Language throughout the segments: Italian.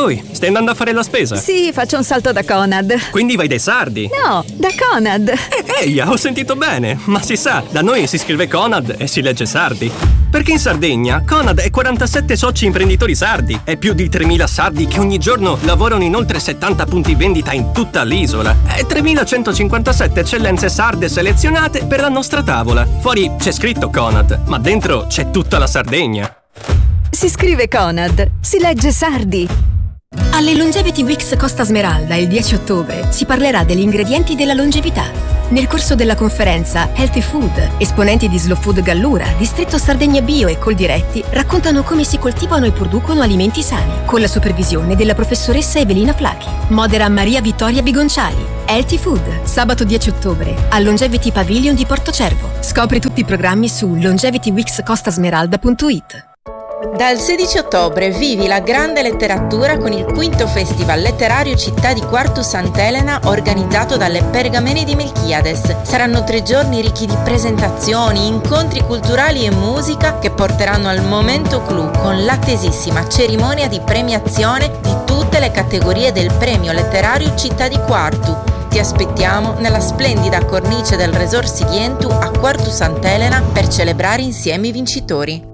voi, stai andando a fare la spesa? Sì, faccio un salto da Conad. Quindi vai dai sardi? No, da Conad. Ehi, ho sentito bene, ma si sa, da noi si scrive Conad e si legge sardi. Perché in Sardegna Conad è 47 soci imprenditori sardi e più di 3.000 sardi che ogni giorno lavorano in oltre 70 punti vendita in tutta l'isola. E 3.157 eccellenze sarde selezionate per la nostra tavola. Fuori c'è scritto Conad, ma dentro c'è tutta la Sardegna. Si scrive Conad, si legge sardi. Alle Longevity Weeks Costa Smeralda il 10 ottobre si parlerà degli ingredienti della longevità. Nel corso della conferenza Healthy Food, esponenti di Slow Food Gallura, Distretto Sardegna Bio e Coldiretti raccontano come si coltivano e producono alimenti sani, con la supervisione della professoressa Evelina Flachi. Modera Maria Vittoria Bigonciali. Healthy Food, sabato 10 ottobre, al Longevity Pavilion di Portocervo. Scopri tutti i programmi su longevityweekscostasmeralda.it. Dal 16 ottobre vivi la grande letteratura con il quinto Festival letterario Città di Quartu Sant'Elena organizzato dalle Pergamene di Melchiades. Saranno 3 giorni ricchi di presentazioni, incontri culturali e musica che porteranno al momento clou con l'attesissima cerimonia di premiazione di tutte le categorie del premio letterario Città di Quartu. Ti aspettiamo nella splendida cornice del Resort Sidientu a Quartu Sant'Elena per celebrare insieme i vincitori.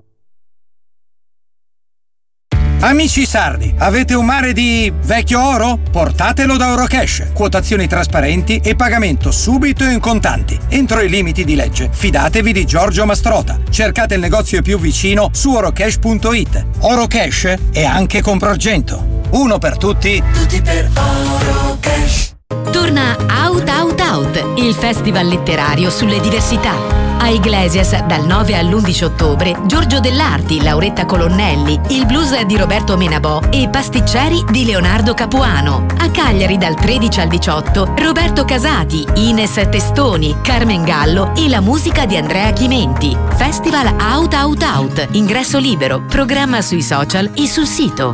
Amici sardi, avete un mare di vecchio oro? Portatelo da Orocash. Quotazioni trasparenti e pagamento subito e in contanti, entro i limiti di legge. Fidatevi di Giorgio Mastrota. Cercate il negozio più vicino su orocash.it. Orocash è anche Comprogento. Uno per tutti, tutti per Orocash. Torna Out, il festival letterario sulle diversità. A Iglesias dal 9 all'11 ottobre Giorgio Dell'Arti, Lauretta Colonnelli, il blues di Roberto Menabò e Pasticceri di Leonardo Capuano. A Cagliari dal 13 al 18 Roberto Casati, Ines Testoni, Carmen Gallo e la musica di Andrea Chimenti. Festival Out, ingresso libero, programma sui social e sul sito.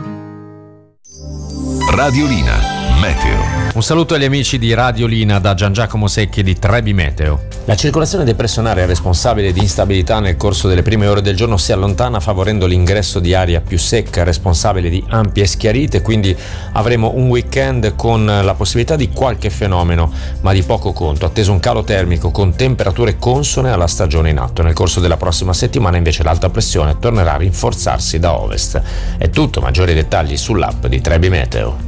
Radiolina Meteo. Un saluto agli amici di Radiolina da Gian Giacomo Secchi di Trebi Meteo. La circolazione depressionaria responsabile di instabilità nel corso delle prime ore del giorno si allontana favorendo l'ingresso di aria più secca responsabile di ampie schiarite, quindi avremo un weekend con la possibilità di qualche fenomeno ma di poco conto, atteso un calo termico con temperature consone alla stagione in atto. Nel corso della prossima settimana invece l'alta pressione tornerà a rinforzarsi da ovest. È tutto, maggiori dettagli sull'app di Trebi Meteo.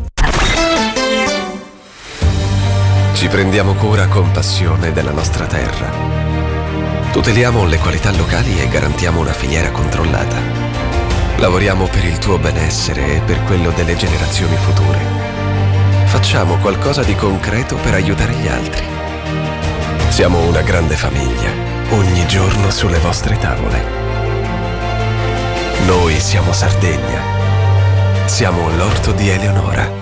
Ci prendiamo cura con passione della nostra terra. Tuteliamo le qualità locali e garantiamo una filiera controllata. Lavoriamo per il tuo benessere e per quello delle generazioni future. Facciamo qualcosa di concreto per aiutare gli altri. Siamo una grande famiglia, ogni giorno sulle vostre tavole. Noi siamo Sardegna. Siamo l'orto di Eleonora.